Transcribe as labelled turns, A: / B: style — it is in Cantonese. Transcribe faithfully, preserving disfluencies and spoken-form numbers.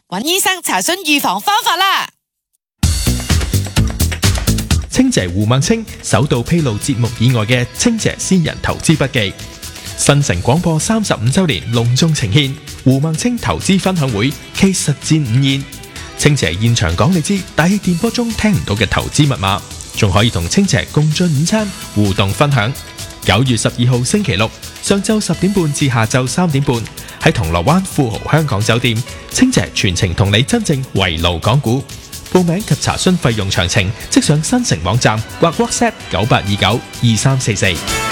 A: 揾醫生查詢預防方法啦。
B: 清姐胡孟青首度披露節目以外嘅清姐私人投資筆記。新城廣播三十五周年隆重呈獻胡孟青投資分享會暨實戰午宴。清姐現場講你知大氣電波中聽唔到嘅投資密碼，仲可以同清姐共進午餐互動分享。九月十二號星期六上晝十點半至下晝三點半喺銅鑼灣富豪香港酒店，清姐全程同你真正圍爐講股。報名及查詢費用詳情，即上新城網站或 WhatsApp 九八二九二三四四。